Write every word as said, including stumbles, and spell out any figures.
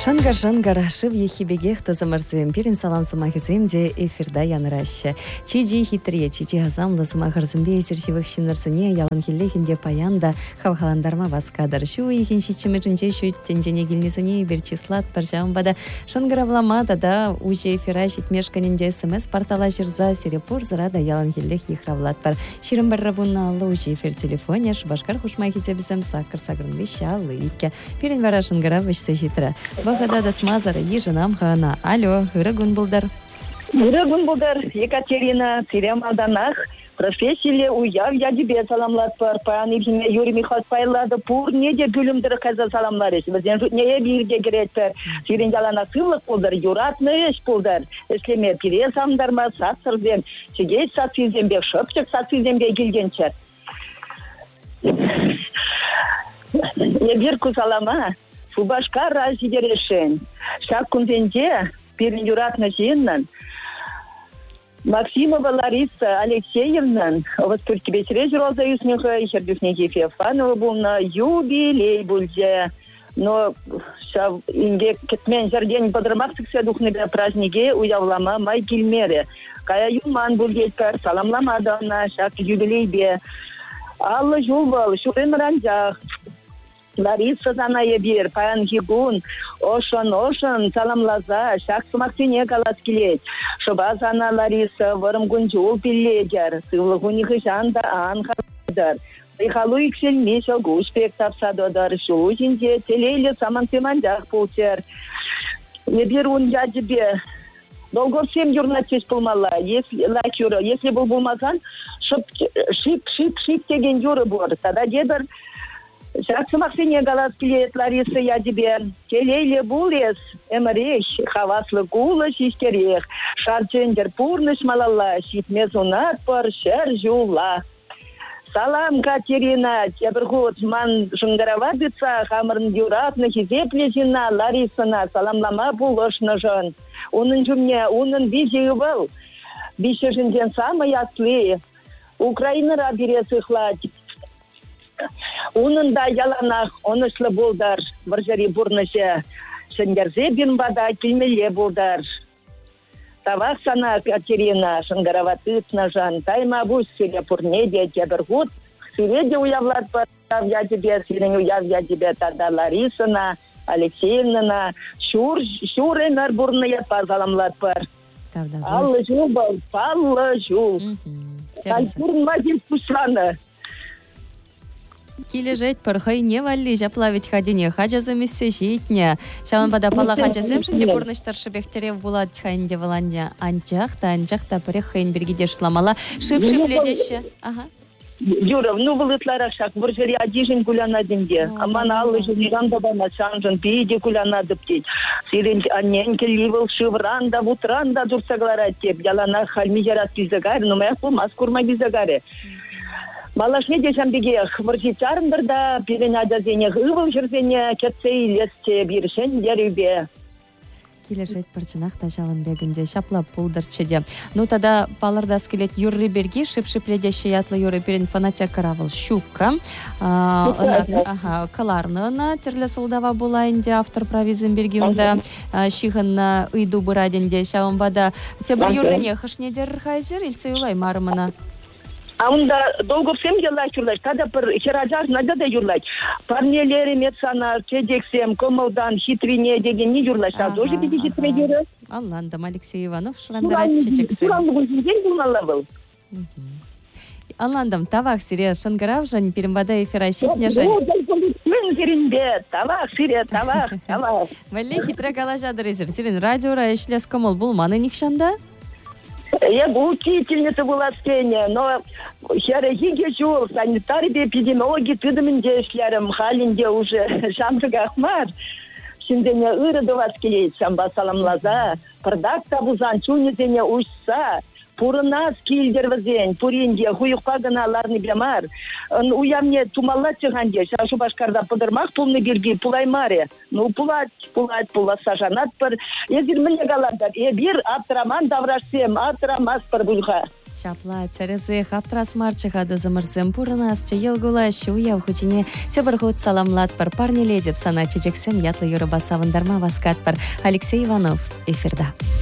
Шангар-шангар, шив ехибегех то замарзым, перин салам сумахизым, де эфирда яныраща. Чиджи хитрие, чиджи газамла сумахарзымбе эсерчивых шинарзыне, яланхиллехинде паянда, хавхаландарма васкадар. Шу ихин шичимыжынче, шу тенжене гильнизыне, берчислат, паржамбада. Шангаравламада, да, уже эфира шитмешканинде смс портала жирза, серепур, зарада яланхиллех ехравлат пар. Ширым баррабунна алло, уже эфир телефоне, шубашкар хушмахизе бізім сакыр сагрын вещалы, икке. Перин вара шангаравыш сажитра. Вахада да смазара ежинам хана. Алло, Ирагун Булдар. Ирагун Булдар, Екатерина, Тиремаданах, профессияле уяв я тебе саламлат пар, пан Ибхиме Юрий Михайлович Пайлады, пур неде гүлімдірі қаза саламлар еш. Бізден не бирге кереттер. Сирен ялана сылық болдар, юратны еш болдар. Эслеме пире самдарма, сатсырден, чегей сатсызембе, шөпчік сатсызембе келгенчер. Не бирку салама. Шубашка разиде решен. Шак кунзенде, перин юратна жиннан, Максимова Лариса Алексеевна, вот только без режи роза юсмеха, и хердюснеги Феофанова был на юбилей бульзе. Но шав инге кетмен жардень подрамаксик седухны бе празднике уявлама май кильмере. Кая юман бульгет пер саламлама дана шак юбилей бе. Алла жулбал, шурен ранжах. Лариса заная бир, паян гигун, ошон, ошон, саламлаза, шак сумактине калас келет. Шоба зана Лариса, варым гунжул пиллегер, сылыгуни жанда ан хадар. Ихалу иксел мешал гушпек тапсадодар, шулужинде, телейле самантеманжах пулчер. Ебир ун яджибе, долго всем юрнатчеш пулмала, если лакюра, если был булмазан, шип, шип, шип, шип tegen юры бор, тогда дедер, Шаксымақсыне галас келет Лариса ядебен. Келейле булес, эмереш, хаваслы гулы шиштерех. Шарчендер пурныш малалла, шитмезунат пар шер жула. Салам, Катерина, тебіргут ман жынгаравадыца, хамырын юратны хизепле жина Ларисана, саламлама булышны жын. Унын жүмне, унын бижею был. Бише жынден самы ясли. Украинара бересі хлад. Унын да яланах, онышлы болдар, варжари бурныше, шынгерзе бин бада килмеле болдар. Тавах сана Катерина, шынгараватыцна жан, тайма буш сире пурнеде тебіргут, сиреде уявлат пар, я тебе, сирен уяв я тебе, тада Ларисана, Алексеевна, шур, шуренар бурные пазаламлат пар. Аллы жул был, паллы жул. Кальпурн мазин пушланы. Килежет пархай не валли жаплавить ходине, хаджа замессе житня. Шаман бада пала хаджа земшинде бурныштар шебехтерев булат хайнде валанья анчахта, анчахта парехайн бергиде шламала, шип-шип ледеще. Ага. Юров, ну вылытларах шак, варжари адижин гуляна денде. Аман аллы жиниран бабана шанжан пейде гуляна дыптеть. Сирен анненке ливыл шивранда, вутранда дурсагларат теп. Ялана хальмижарат пизагаре, но мэху маскурма бизагаре. Малашне дешамбеге хварчичарындарда пирен адазене гывыл жерзене кетсей лесте биршен дерюбе. Килешет парчынах тажавын бегінде шаплап пулдырчыде. Ну тада палырда скелет юрри берги шип-шипледеше ятлы юрри перен фанатия каравыл щука. Ага, каларны терле сылдава булайынде автор провизин берги унда шихынна ыйду бұраденде шавын бада. Тебір юррине хышнедер хайзер илсе улай марымына. А онда долго всем юрлать юрлать, когда пар хераджар надо да юрлать. Парнелери медсана, чедексем, комалдан, хитрине деген не юрлать, а тоже биди хитрее. Алландам Алексей Иванов шрандарат чечексем. Алландам тавах сире шангарав жан перембада эфира щитня жан. Тавах сире, тавах, тавах. Валли хитра галажадыр эзер. Сирен радиора эшлес комол булманы никшанда? Я учительница была скене, но херегиге жул, санитария, эпидемиологи, тыдымынде эшлерім, халинде уже шамсыга ахмар. Шиндене ырыдыват келейт, шамба саламлаза, пырдак табузан чунезене ушса, пурына скилдервізен, пуринде, хуюққа гыналарны бемар. Уямне тумалла чыганде, шашу башкарда пыдырмақ пулны бирги, пулаймаре. Ну, пулат, пулат, пулат сажанат пыр. Езір міне галадар, е бир атраман даврашсем, атрамас пыр бұлға. Чапла царезы хаптырас марчыға дозымырзым пурынас чыйыл гулаш уяв хучине тебірғут саламлат пар парнеле деп сана чечексем ятлы юры басавындарма васкат пар. Алексей Иванов эфирда.